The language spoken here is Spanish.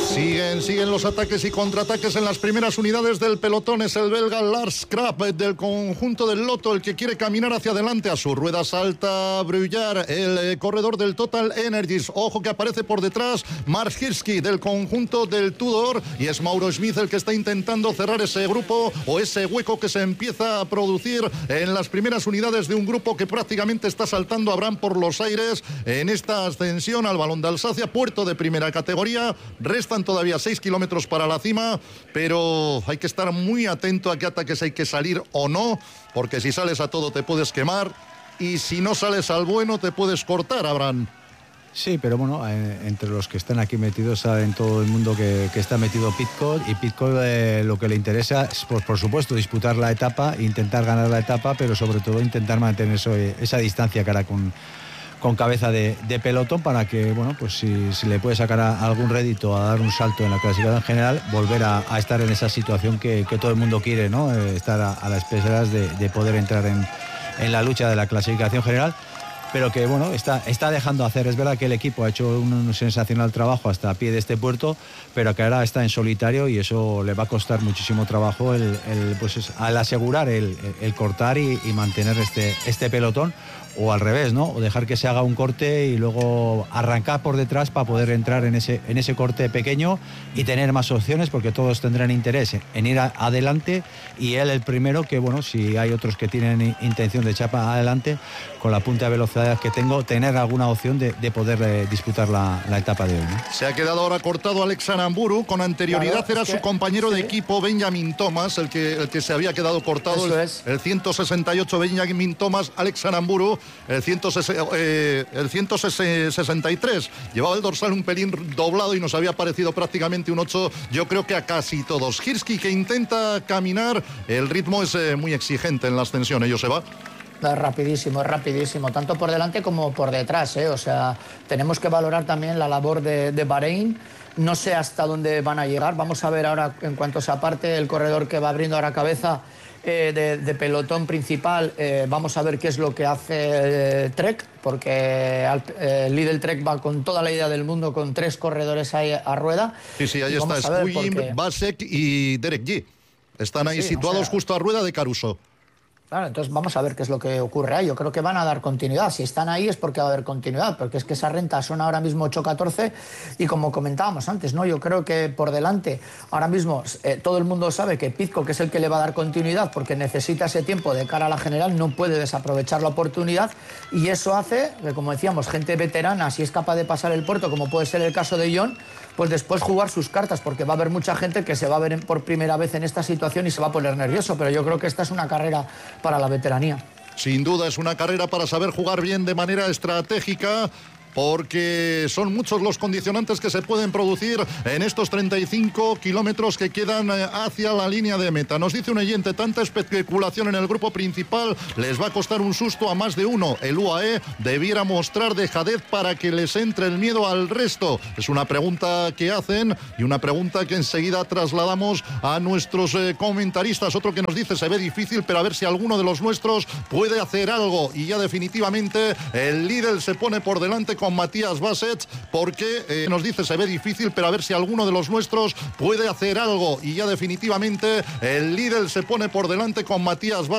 Siguen los ataques y contraataques en las primeras unidades del pelotón. Es el belga Lars Krab del conjunto del Lotto el que quiere caminar hacia adelante. A su rueda salta Bruyar, el corredor del Total Energies. Ojo que aparece por detrás Mark Hirschi del conjunto del Tudor, y es Mauro Schmid el que está intentando cerrar ese grupo o ese hueco que se empieza a producir en las primeras unidades de un grupo que prácticamente está saltando Abraham por los aires en esta ascensión al Balón de Alsacia, puerto de primera categoría. Restan todavía 6 kilómetros para la cima, pero hay que estar muy atento a qué ataques hay que salir o no, porque si sales a todo te puedes quemar, y si no sales al bueno te puedes cortar, Abraham. Sí, pero bueno, entre los que están aquí metidos saben todo el mundo que está metido Pidcock, y Pidcock lo que le interesa es, pues, por supuesto, disputar la etapa, intentar ganar la etapa, pero sobre todo intentar mantener esa distancia cara con cabeza de pelotón, para que, bueno, pues si le puede sacar algún rédito a dar un salto en la clasificación en general, volver a estar en esa situación que todo el mundo quiere, ¿no? Estar a las esperas de poder entrar en la lucha de la clasificación general, pero que, bueno, está dejando hacer. Es verdad que el equipo ha hecho un sensacional trabajo hasta a pie de este puerto, pero que ahora está en solitario, y eso le va a costar muchísimo trabajo al asegurar el cortar y mantener este pelotón, o al revés, ¿no? O dejar que se haga un corte y luego arrancar por detrás para poder entrar en ese corte pequeño y tener más opciones, porque todos tendrán interés en ir adelante, y él el primero, que, bueno, si hay otros que tienen intención de echar adelante con la punta de velocidad que tengo, tener alguna opción de poder disputar la etapa de hoy, ¿no? Se ha quedado ahora cortado Alex Aramburu. Con anterioridad era su compañero de equipo Benjamin Thomas el que se había quedado cortado. El 168 Benjamin Thomas, Alex Aramburu el 163. Llevaba el dorsal un pelín doblado y nos había parecido prácticamente un 8, yo creo que a casi todos. Hirschi, que intenta caminar, el ritmo es muy exigente en la ascensión, Joseba. Es rapidísimo, tanto por delante como por detrás, O sea, tenemos que valorar también la labor de Bahrein. No sé hasta dónde van a llegar. Vamos a ver ahora, en cuanto se aparte el corredor que va abriendo ahora cabeza de pelotón principal, vamos a ver qué es lo que hace Trek, porque el Lidl Trek va con toda la idea del mundo, con 3 corredores ahí a rueda. Sí, ahí está Squim, Basek y Derek G. Están ahí situados justo a rueda de Caruso. Claro, entonces vamos a ver qué es lo que ocurre ahí. Yo creo que van a dar continuidad. Si están ahí es porque va a haber continuidad, porque es que esa renta son ahora mismo 8-14, y como comentábamos antes, ¿no? Yo creo que por delante, ahora mismo, todo el mundo sabe que Pidcock, que es el que le va a dar continuidad, porque necesita ese tiempo de cara a la general, no puede desaprovechar la oportunidad, y eso hace que, como decíamos, gente veterana, si es capaz de pasar el puerto, como puede ser el caso de John, pues después jugar sus cartas, porque va a haber mucha gente que se va a ver por primera vez en esta situación y se va a poner nervioso, pero yo creo que esta es una carrera para la veteranía. Sin duda es una carrera para saber jugar bien de manera estratégica, porque son muchos los condicionantes que se pueden producir en estos 35 kilómetros que quedan hacia la línea de meta. Nos dice un oyente, tanta especulación en el grupo principal les va a costar un susto a más de uno. El UAE debiera mostrar dejadez para que les entre el miedo al resto. Es una pregunta que hacen, y una pregunta que enseguida trasladamos a nuestros comentaristas. Otro que nos dice, se ve difícil, pero a ver si alguno de los nuestros puede hacer algo. Y ya definitivamente el Lidl se pone por delante con Matías Basset, porque nos dice, se ve difícil, pero a ver si alguno de los nuestros puede hacer algo. Y ya definitivamente el Lidl se pone por delante con Matías Basset.